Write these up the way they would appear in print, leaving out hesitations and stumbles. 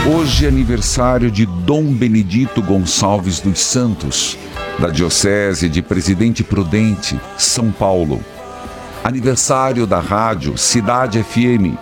Hoje é aniversário de Dom Benedito Gonçalves dos Santos, da Diocese de Presidente Prudente, São Paulo. Aniversário da rádio Cidade FM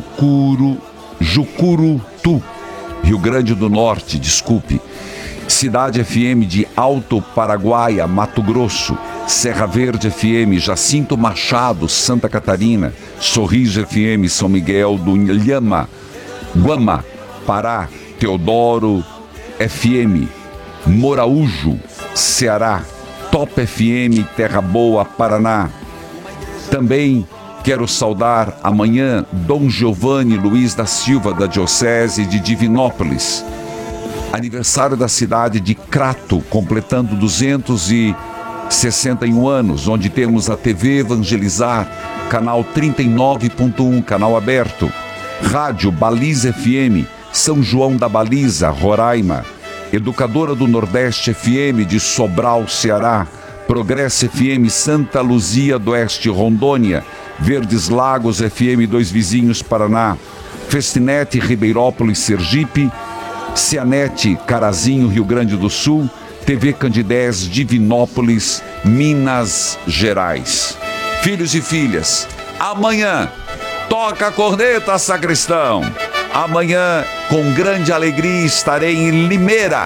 Jucurutu, Rio Grande do Norte, Cidade FM de Alto Paraguaia, Mato Grosso. Serra Verde FM, Jacinto Machado, Santa Catarina. Sorriso FM, São Miguel do Guama, Pará. Teodoro FM, Moraújo, Ceará. Top FM, Terra Boa, Paraná. Também quero saudar amanhã Dom Giovanni Luiz da Silva, da Diocese de Divinópolis. Aniversário da cidade de Crato, completando 261 anos, onde temos a TV Evangelizar, canal 39.1, canal aberto. Rádio Baliza FM, São João da Baliza, Roraima. Educadora do Nordeste FM de Sobral, Ceará. Progresso FM Santa Luzia do Oeste, Rondônia. Verdes Lagos FM Dois Vizinhos, Paraná. Festinete Ribeirópolis, Sergipe. Cianete Carazinho, Rio Grande do Sul. TV Candidez, Divinópolis, Minas Gerais. Filhos e filhas, amanhã toca a corneta, sacristão. Amanhã, com grande alegria, estarei em Limeira,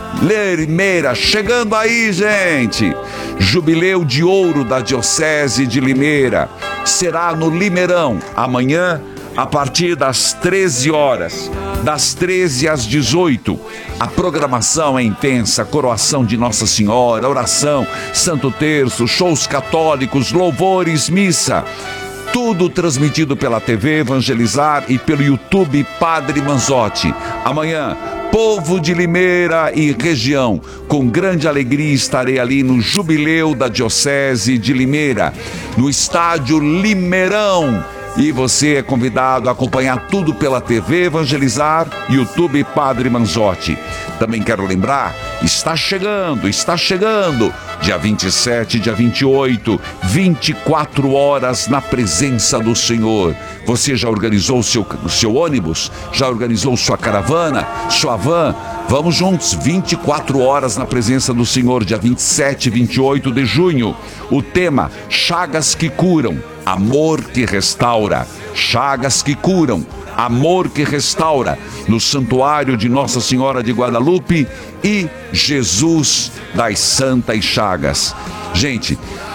chegando aí, gente. Jubileu de Ouro da Diocese de Limeira. Será no Limeirão, amanhã, a partir das 13 horas, das 13 às 18. A programação é intensa: coroação de Nossa Senhora, oração, Santo Terço, shows católicos, louvores, missa. Tudo transmitido pela TV Evangelizar e pelo YouTube Padre Manzotti. Amanhã, povo de Limeira e região, com grande alegria estarei ali no Jubileu da Diocese de Limeira, no estádio Limeirão. E você é convidado a acompanhar tudo pela TV Evangelizar, YouTube Padre Manzotti. Também quero lembrar, está chegando, dia 27, dia 28, 24 horas na presença do Senhor. Você já organizou o seu ônibus? Já organizou sua caravana, sua van? Vamos juntos, 24 horas na presença do Senhor, dia 27 e 28 de junho. O tema, chagas que curam, amor que restaura. Chagas que curam, amor que restaura, no Santuário de Nossa Senhora de Guadalupe e Jesus das Santas Chagas. Gente,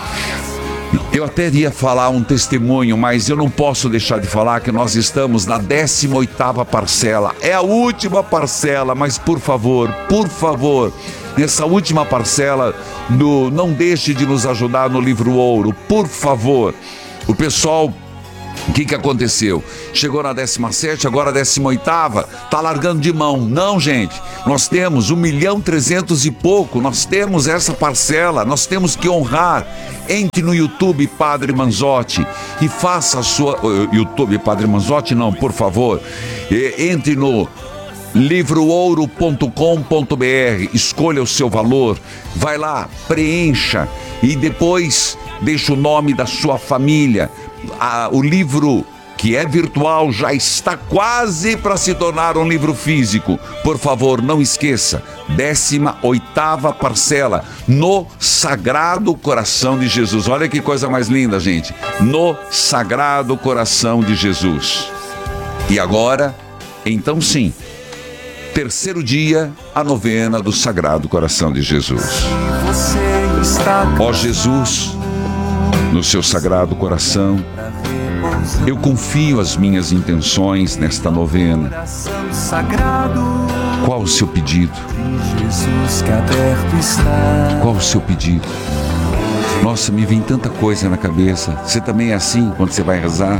eu até ia falar um testemunho, mas eu não posso deixar de falar que nós estamos na 18ª parcela. É a última parcela, mas por favor, nessa última parcela, não deixe de nos ajudar no Livro Ouro, por favor. O pessoal, o que aconteceu? Chegou na 17ª, agora a 18ª, tá largando de mão. Não, gente, nós temos 1.300.000 e pouco, nós temos essa parcela, nós temos que honrar. Entre no YouTube Padre Manzotti e faça a sua... YouTube Padre Manzotti não, por favor. Entre no livroouro.com.br, escolha o seu valor, vai lá, preencha e depois deixa o nome da sua família. O livro, que é virtual, já está quase para se tornar um livro físico. Por favor, não esqueça, 18ª parcela, no Sagrado Coração de Jesus. Olha que coisa mais linda, gente. No Sagrado Coração de Jesus. E agora, então sim, terceiro dia, a novena do Sagrado Coração de Jesus. Ó Jesus, no seu Sagrado Coração, eu confio as minhas intenções nesta novena. Qual o seu pedido? Qual o seu pedido? Nossa, me vem tanta coisa na cabeça. Você também é assim quando você vai rezar?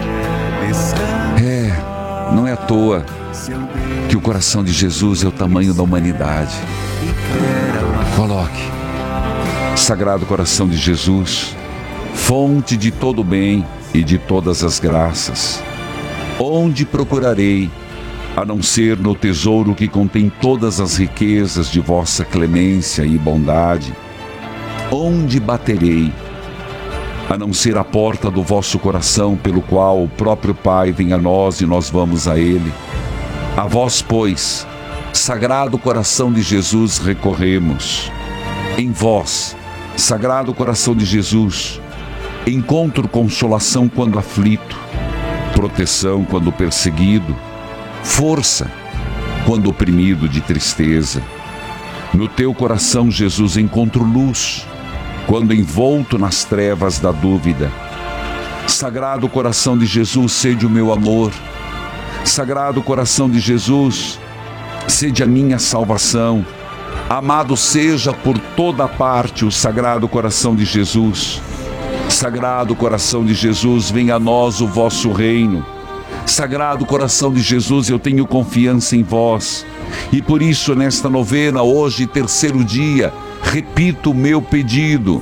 Não é à toa que o coração de Jesus é o tamanho da humanidade. Coloque: Sagrado Coração de Jesus, fonte de todo o bem e de todas as graças, onde procurarei, a não ser no tesouro que contém todas as riquezas de vossa clemência e bondade? Onde baterei, a não ser a porta do vosso coração, pelo qual o próprio Pai vem a nós e nós vamos a Ele? A vós, pois, Sagrado Coração de Jesus, recorremos. Em vós, Sagrado Coração de Jesus, encontro consolação quando aflito, proteção quando perseguido, força quando oprimido de tristeza. No teu coração, Jesus, encontro luz quando envolto nas trevas da dúvida. Sagrado Coração de Jesus, sede o meu amor. Sagrado Coração de Jesus, sede a minha salvação. Amado seja por toda parte o Sagrado Coração de Jesus. Sagrado Coração de Jesus, venha a nós o vosso reino. Sagrado Coração de Jesus, eu tenho confiança em vós. E por isso, nesta novena, hoje, terceiro dia, repito o meu pedido.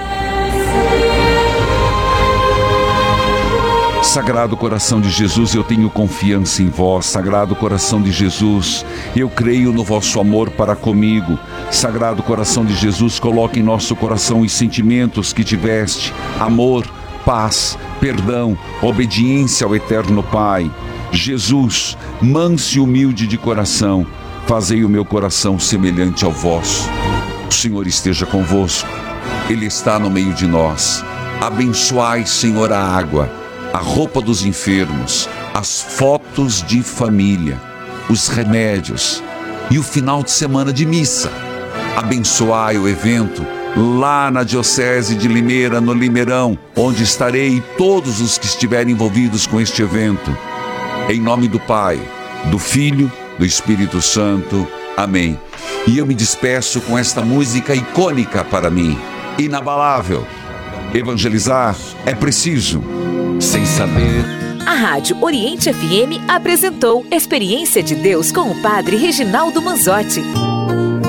Sagrado Coração de Jesus, eu tenho confiança em vós. Sagrado Coração de Jesus, eu creio no vosso amor para comigo. Sagrado Coração de Jesus, coloque em nosso coração os sentimentos que tiveste: amor, paz, perdão, obediência ao eterno Pai. Jesus, manso e humilde de coração, fazei o meu coração semelhante ao vosso. O Senhor esteja convosco, Ele está no meio de nós. Abençoai, Senhor, a água, a roupa dos enfermos, as fotos de família, os remédios e o final de semana de missa. Abençoai o evento lá na Diocese de Limeira, no Limeirão, onde estarei, e todos os que estiverem envolvidos com este evento. Em nome do Pai, do Filho, do Espírito Santo. Amém. E eu me despeço com esta música icônica para mim, inabalável. Evangelizar é preciso. Sem saber. A Rádio Oriente FM apresentou Experiência de Deus com o Padre Reginaldo Manzotti.